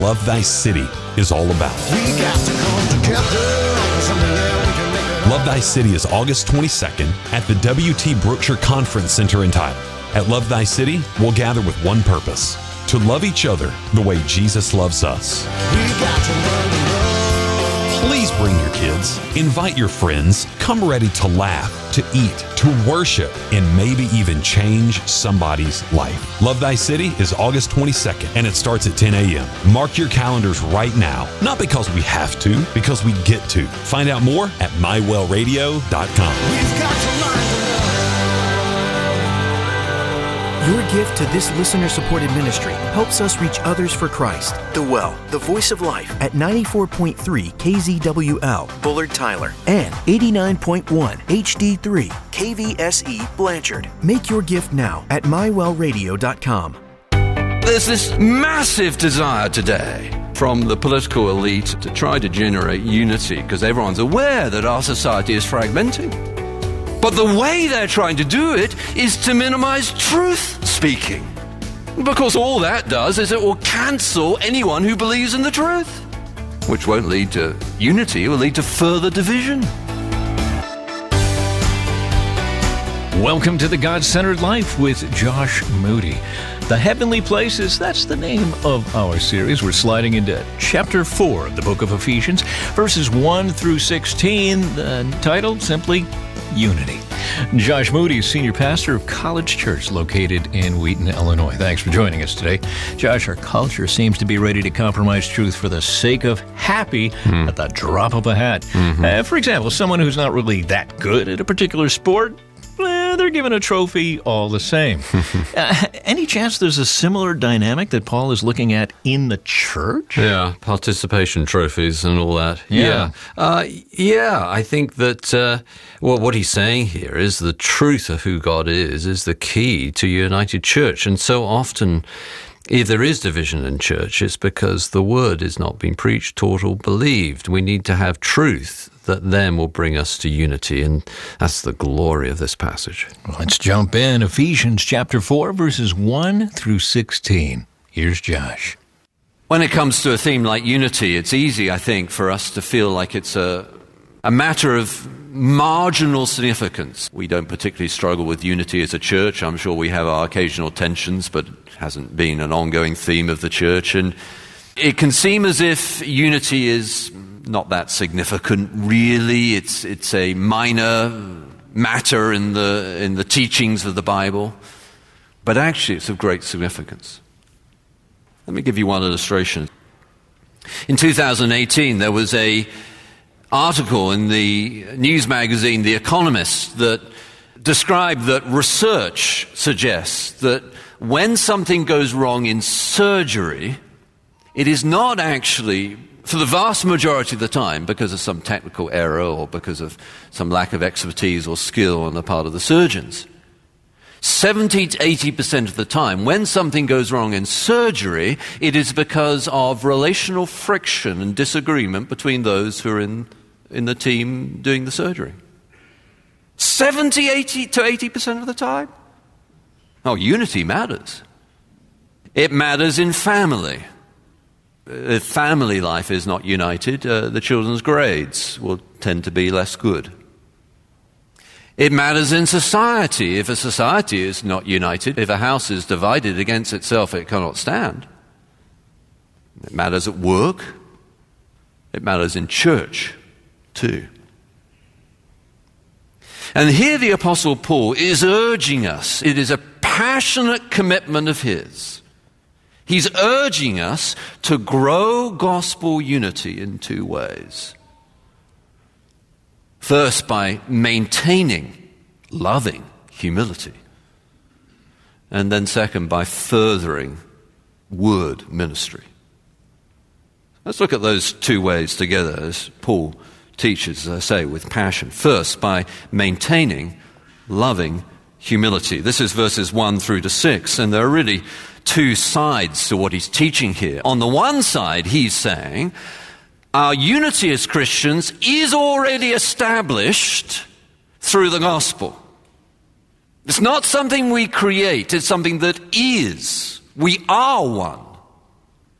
Love Thy City is all about. We got to come together. Someday we can make it. Love Thy City is August 22nd at the W.T. Brookshire Conference Center in Tyler. At Love Thy City, we'll gather with one purpose: to love each other the way Jesus loves us. We got to learn to love. Please bring your kids, invite your friends, come ready to laugh, to eat, to worship, and maybe even change somebody's life. Love Thy City is August 22nd, and it starts at 10 a.m. Mark your calendars right now, not because we have to, because we get to. Find out more at mywellradio.com. We've got to learn to love. Your gift to this listener-supported ministry helps us reach others for Christ. The Well, the Voice of Life at 94.3 KZWL, Bullard, Tyler, and 89.1 HD3 KVSE, Blanchard. Make your gift now at mywellradio.com. There's this massive desire today from the political elite to try to generate unity because everyone's aware that our society is fragmenting. But the way they're trying to do it is to minimize truth speaking. Because all that does is it will cancel anyone who believes in the truth, which won't lead to unity, it will lead to further division. Welcome to the God-Centered Life with Josh Moody. The Heavenly Places, that's the name of our series. We're sliding into chapter 4 of the book of Ephesians, verses 1 through 16, titled simply Unity. Josh Moody is senior pastor of College Church located in Wheaton, Illinois. Thanks for joining us today. Josh, our culture seems to be ready to compromise truth for the sake of happy at the drop of a hat. For example, someone who's not really that good at a particular sport, they're given a trophy all the same. Any chance there's a similar dynamic that Paul is looking at in the church? Yeah, participation trophies and all that. Yeah, I think that what he's saying here is the truth of who God is the key to united church. And so often, if there is division in church, it's because the word is not being preached, taught, or believed. We need to have truth that then will bring us to unity, and that's the glory of this passage. Let's jump in. Ephesians chapter 4, verses 1 through 16. Here's Josh. When it comes to a theme like unity, it's easy, I think, for us to feel like it's a matter of marginal significance. We don't particularly struggle with unity as a church. I'm sure we have our occasional tensions, but it hasn't been an ongoing theme of the church. And it can seem as if unity is not that significant, really. It's a minor matter in the teachings of the Bible, but actually it's of great significance. Let me give you one illustration. In 2018, there was an article in the news magazine The Economist that described that research suggests that when something goes wrong in surgery, it is not actually, for the vast majority of the time, because of some technical error or because of some lack of expertise or skill on the part of the surgeons. 70 to 80% of the time, when something goes wrong in surgery, it is because of relational friction and disagreement between those who are in the team doing the surgery. 70, 80 to 80% of the time. Oh, unity matters. It matters in family. If family life is not united, the children's grades will tend to be less good. It matters in society. If a society is not united, if a house is divided against itself, it cannot stand. It matters at work. It matters in church, too. And here the Apostle Paul is urging us. It is a passionate commitment of his. He's urging us to grow gospel unity in two ways. First, by maintaining loving humility. And then second, by furthering word ministry. Let's look at those two ways together as Paul teaches, as I say, with passion. First, by maintaining loving humility. This is verses 1 through to 6, and there are really two sides to what he's teaching here. On the one side, he's saying, our unity as Christians is already established through the gospel. It's not something we create, it's something that is. We are one.